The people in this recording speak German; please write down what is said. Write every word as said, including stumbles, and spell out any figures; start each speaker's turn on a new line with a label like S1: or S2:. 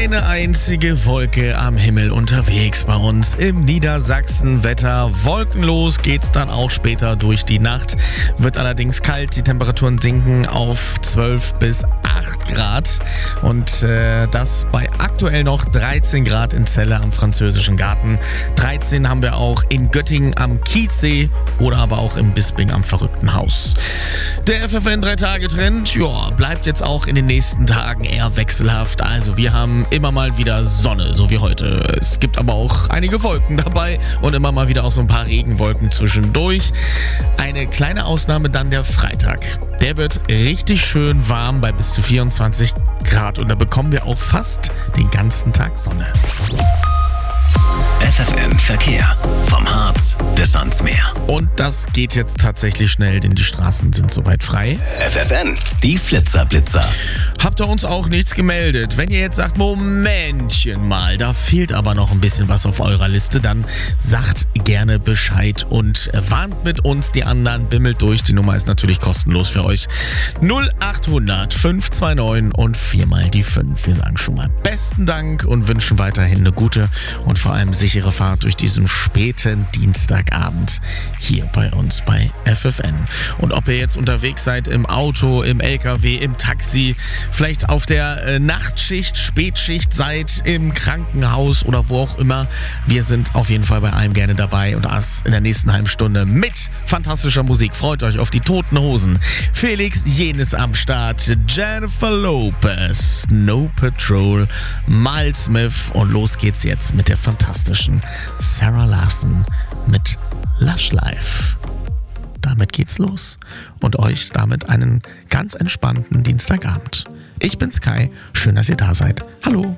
S1: Keine einzige Wolke am Himmel unterwegs bei uns im Niedersachsen-Wetter. Wolkenlos geht's dann auch später durch die Nacht. Wird allerdings kalt, die Temperaturen sinken auf zwölf bis acht Grad. Und äh, das bei aktuell noch dreizehn Grad in Celle am Französischen Garten. dreizehn haben wir auch in Göttingen am Kiessee oder aber auch im Bisping am Verrückten Haus. Der F F N drei Tage Trend, ja, bleibt jetzt auch in den nächsten Tagen eher wechselhaft. Also wir haben immer mal wieder Sonne, so wie heute. Es gibt aber auch einige Wolken dabei und immer mal wieder auch so ein paar Regenwolken zwischendurch. Eine kleine Ausnahme dann der Freitag. Der wird richtig schön warm bei bis zu vierundzwanzig Grad und da bekommen wir auch fast den ganzen Tag Sonne.
S2: F F N Verkehr. Vom Harz bis ans Meer.
S1: Und das geht jetzt tatsächlich schnell, denn die Straßen sind soweit frei.
S2: F F N, die Flitzer-Blitzer.
S1: Habt ihr uns auch nichts gemeldet? Wenn ihr jetzt sagt, Momentchen mal, da fehlt aber noch ein bisschen was auf eurer Liste, dann sagt gerne Bescheid und warnt mit uns die anderen, bimmelt durch. Die Nummer ist natürlich kostenlos für euch. null achthundert fünf zwei neun und viermal die fünf. Wir sagen schon mal besten Dank und wünschen weiterhin eine gute und vor allem sichere Fahrt durch diesen späten Dienstagabend hier bei uns bei F F N. Und ob ihr jetzt unterwegs seid im Auto, im L K W, im Taxi, vielleicht auf der äh, Nachtschicht, Spätschicht seid, im Krankenhaus oder wo auch immer, wir sind auf jeden Fall bei allem gerne dabei und das in der nächsten halben Stunde mit fantastischer Musik. Freut euch auf die Toten Hosen. Felix Jenes am Start, Jennifer Lopez, Snow Patrol, Miles Smith und los geht's jetzt mit der fantastischen Sarah Larson mit Lush Life. Damit geht's los und euch damit einen ganz entspannten Dienstagabend. Ich bin Sky, schön, dass ihr da seid. Hallo.